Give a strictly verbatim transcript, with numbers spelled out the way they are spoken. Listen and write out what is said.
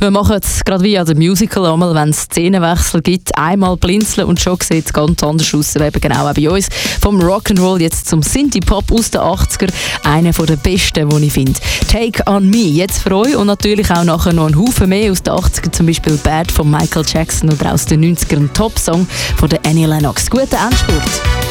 Wir machen es gerade wie an dem Musical einmal, wenn es Szenenwechsel gibt. Einmal blinzeln und schon sieht es ganz anders aus. Eben genau auch bei uns. Vom Rock'n'Roll jetzt zum Synthie-Pop aus den achtziger. Einer der besten, den ich finde. Take on Me. Jetzt für euch und natürlich auch nachher noch ein Haufen mehr aus den achtziger. Zum Beispiel Bad von Michael Jackson oder aus den neunzigern ein Top-Song von der Annie Lennox. Guten Endspurt.